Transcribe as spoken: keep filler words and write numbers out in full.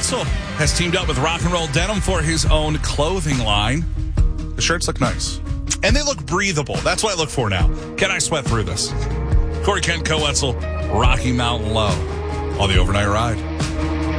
Wetzel has teamed up with Rock and Roll Denim for his own clothing line. The shirts look nice. And they look breathable. That's what I look for now. Can I sweat through this? Corey Kent, Co Wetzel, Rocky Mountain Low on the Overnight Ride.